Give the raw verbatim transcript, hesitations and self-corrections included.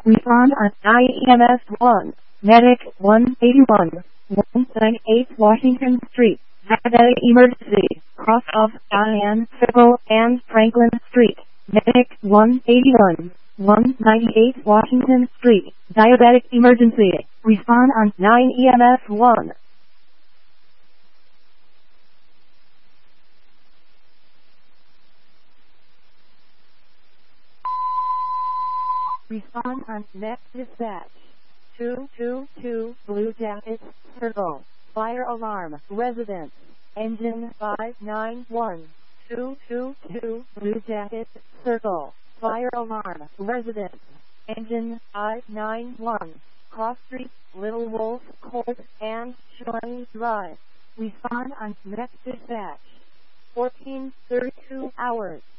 Respond on I E M S one. Medic one eighty-one. one ninety-eight Washington Street. Diabetic emergency. Cross off Diane Circle and Franklin Street. Medic one eighty-one. one ninety-eight Washington Street. Diabetic emergency. Respond on nine E M S one. Respond on next dispatch. two two two Blue Jacket Circle. Fire alarm. Residence. Engine five nine one. two two two Blue Jacket Circle. Fire alarm. Residence. Engine five nine one. Cross Street, Little Wolf Court, and Shorey Drive. Respond on next dispatch. fourteen thirty-two hours.